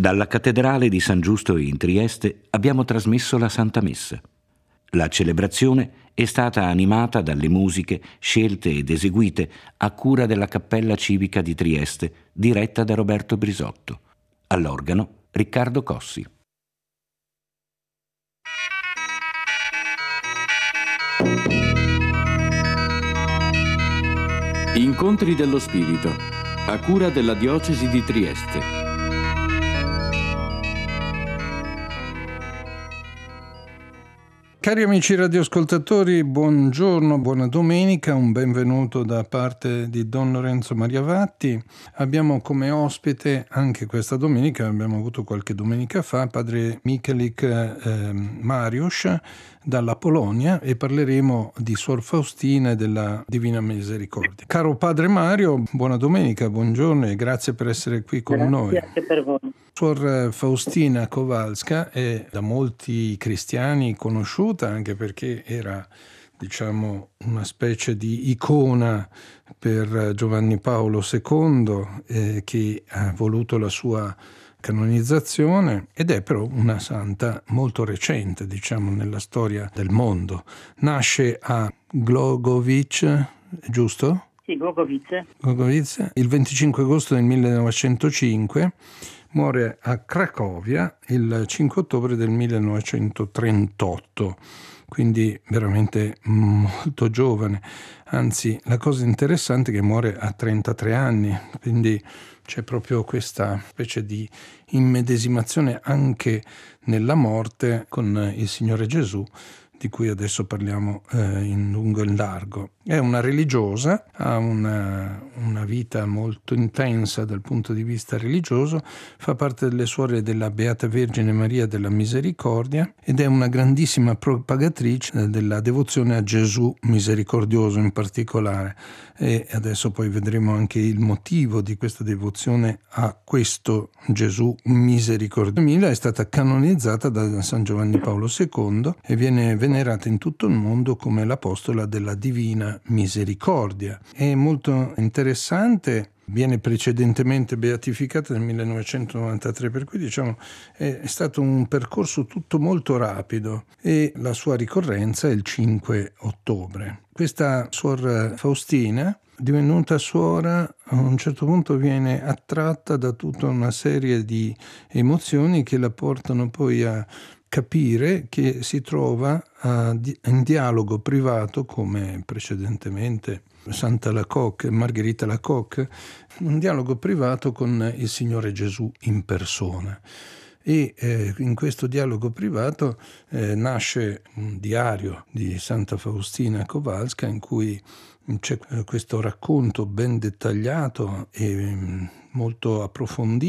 Dalla cattedrale di San Giusto in Trieste abbiamo trasmesso la Santa Messa. La celebrazione è stata animata dalle musiche scelte ed eseguite a cura della Cappella Civica di Trieste, diretta da Roberto Brisotto. All'organo Riccardo Cossi. Incontri dello Spirito, a cura della Diocesi di Trieste. Cari amici radioascoltatori, buongiorno, buona domenica, un benvenuto da parte di Don Lorenzo Mariavatti. Abbiamo come ospite anche questa domenica, abbiamo avuto qualche domenica fa, padre Michelik Mariusz dalla Polonia, e parleremo di Suor Faustina e della Divina Misericordia. Caro padre Mario, buona domenica, buongiorno e grazie per essere qui con noi. Grazie per voi. Suor Faustina Kowalska è da molti cristiani conosciuta anche perché era, una specie di icona per Giovanni Paolo II che ha voluto la sua canonizzazione, ed è però una santa molto recente, nella storia del mondo. Nasce a Głogowicz, giusto? Sì, Głogowicz, il 25 agosto del 1905. Muore a Cracovia il 5 ottobre del 1938, quindi veramente molto giovane. Anzi, la cosa interessante è che muore a 33 anni, quindi c'è proprio questa specie di immedesimazione anche nella morte con il Signore Gesù, di cui adesso parliamo in lungo e in largo. È una religiosa, ha una vita molto intensa dal punto di vista religioso, fa parte delle suore della Beata Vergine Maria della Misericordia ed è una grandissima propagatrice della devozione a Gesù misericordioso in particolare. E adesso poi vedremo anche il motivo di questa devozione a questo Gesù misericordioso. È stata canonizzata da San Giovanni Paolo II e viene venerata in tutto il mondo come l'apostola della Divina Misericordia. È molto interessante, viene precedentemente beatificata nel 1993, per cui è stato un percorso tutto molto rapido e la sua ricorrenza è il 5 ottobre. Questa Suor Faustina, divenuta suora, a un certo punto viene attratta da tutta una serie di emozioni che la portano poi a capire che si trova in dialogo privato, come precedentemente Santa Lacoque, Margherita Lacoque, un dialogo privato con il Signore Gesù in persona. E in questo dialogo privato nasce un diario di Santa Faustina Kowalska in cui c'è questo racconto ben dettagliato e molto approfondito